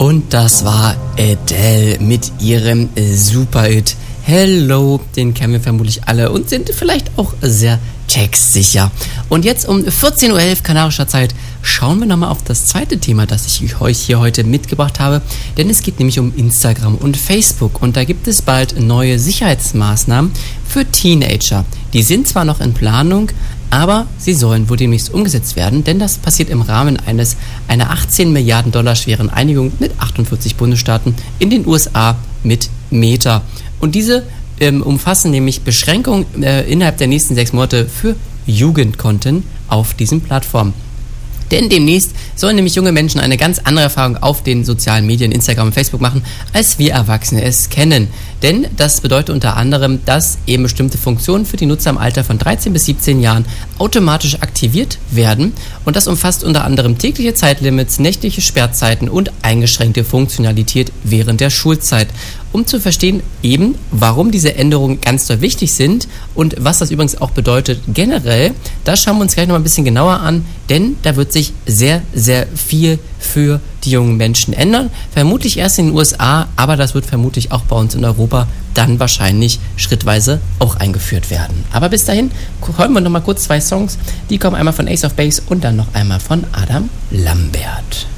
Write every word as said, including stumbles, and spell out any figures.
Und das war Adele mit ihrem Super-Hit Hello. Den kennen wir vermutlich alle und sind vielleicht auch sehr textsicher. Und jetzt um vierzehn Uhr elf kanarischer Zeit schauen wir nochmal auf das zweite Thema, das ich euch hier heute mitgebracht habe. Denn es geht nämlich um Instagram und Facebook. Und da gibt es bald neue Sicherheitsmaßnahmen für Teenager. Die sind zwar noch in Planung, aber sie sollen wohl demnächst umgesetzt werden, denn das passiert im Rahmen eines einer achtzehn Milliarden Dollar schweren Einigung mit achtundvierzig Bundesstaaten in den U S A mit Meta. Und diese ähm, umfassen nämlich Beschränkungen äh, innerhalb der nächsten sechs Monate für Jugendcontent auf diesen Plattformen. Denn demnächst sollen nämlich junge Menschen eine ganz andere Erfahrung auf den sozialen Medien, Instagram und Facebook machen, als wir Erwachsene es kennen. Denn das bedeutet unter anderem, dass eben bestimmte Funktionen für die Nutzer im Alter von dreizehn bis siebzehn Jahren automatisch aktiviert werden. Und das umfasst unter anderem tägliche Zeitlimits, nächtliche Sperrzeiten und eingeschränkte Funktionalität während der Schulzeit. Um zu verstehen eben, warum diese Änderungen ganz so wichtig sind und was das übrigens auch bedeutet generell, das schauen wir uns gleich noch mal ein bisschen genauer an, denn da wird sich sehr, sehr viel für die jungen Menschen ändern. Vermutlich erst in den U S A, aber das wird vermutlich auch bei uns in Europa dann wahrscheinlich schrittweise auch eingeführt werden. Aber bis dahin hören wir noch mal kurz zwei Songs. Die kommen einmal von Ace of Base und dann noch einmal von Adam Lambert.